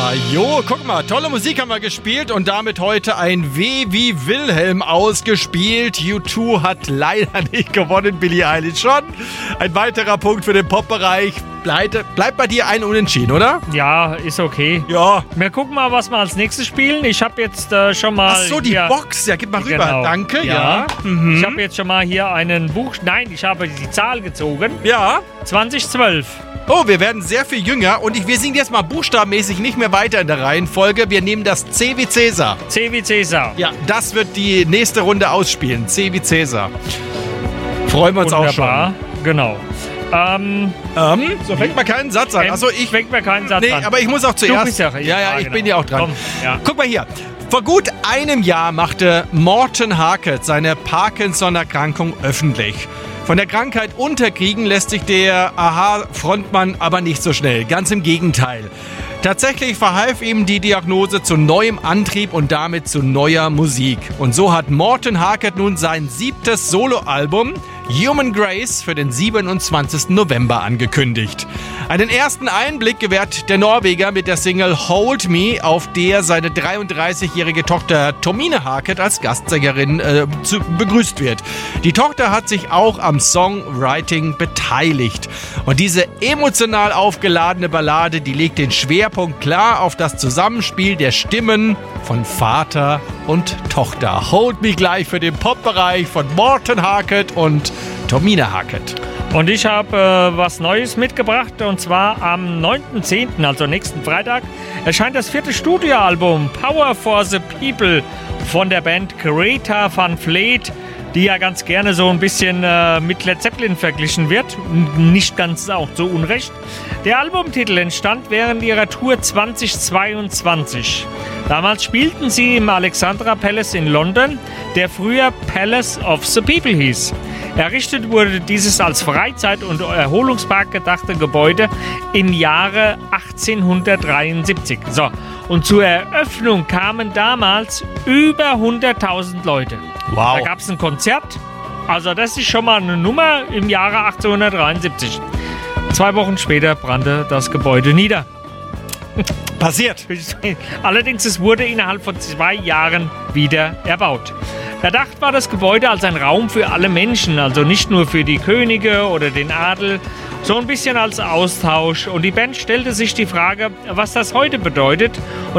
Jo, guck mal, tolle Musik haben wir gespielt und damit heute ein W wie Wilhelm ausgespielt. U2 hat leider nicht gewonnen, Billie Eilish schon. Ein weiterer Punkt für den Pop-Bereich. Bleibt bei dir ein Unentschieden, oder? Ja, ist okay. Ja. Wir gucken mal, was wir als nächstes spielen. Ich habe jetzt schon mal... Ach so, die Box. Ja, gib mal rüber. Genau. Danke, ja. Mhm. Ich habe jetzt schon mal hier einen Buch... Nein, ich habe die Zahl gezogen. Ja. 2012. Oh, wir werden sehr viel jünger und wir singen jetzt mal buchstabenmäßig nicht mehr weiter in der Reihenfolge. Wir nehmen das C wie Cäsar. C wie Cäsar. Ja, das wird die nächste Runde ausspielen. C wie Cäsar. Freuen wir uns Wunderbar. auch schon. Genau. So fängt man keinen Satz an. Achso, fängt mir keinen Satz an. Nee, aber ich muss auch zuerst. Du bist ja, ich bin ja auch dran. Komm, ja. Guck mal hier. Vor gut einem Jahr machte Morten Harket seine Parkinson-Erkrankung öffentlich. Von der Krankheit unterkriegen lässt sich der Aha-Frontmann aber nicht so schnell. Ganz im Gegenteil. Tatsächlich verhalf ihm die Diagnose zu neuem Antrieb und damit zu neuer Musik. Und so hat Morten Harket nun sein 7. Soloalbum Human Grace für den 27. November angekündigt. Einen ersten Einblick gewährt der Norweger mit der Single Hold Me, auf der seine 33-jährige Tochter Tomine Harket als Gastsängerin begrüßt wird. Die Tochter hat sich auch am Songwriting beteiligt. Und diese emotional aufgeladene Ballade, die legt den Schwerpunkt klar auf das Zusammenspiel der Stimmen von Vater und Tochter. Hold Me gleich für den Pop-Bereich von Morten Harket und Tomine Harket. Und ich habe was Neues mitgebracht, und zwar am 9.10., also nächsten Freitag, erscheint das 4. Studioalbum Power for the People von der Band Greta Van Fleet, die ja ganz gerne so ein bisschen mit Led Zeppelin verglichen wird. Nicht ganz auch so unrecht. Der Albumtitel entstand während ihrer Tour 2022. Damals spielten sie im Alexandra Palace in London, der früher Palace of the People hieß. Errichtet wurde dieses als Freizeit- und Erholungspark gedachte Gebäude im Jahre 1873. So, und zur Eröffnung kamen damals über 100.000 Leute. Wow. Da gab es ein Konzert. Also das ist schon mal eine Nummer im Jahre 1873. 2 Wochen später brannte das Gebäude nieder. Passiert. Allerdings, es wurde innerhalb von 2 Jahren wieder erbaut. Erdacht war das Gebäude als ein Raum für alle Menschen, also nicht nur für die Könige oder den Adel, so ein bisschen als Austausch. Und die Band stellte sich die Frage, was das heute bedeutet. Und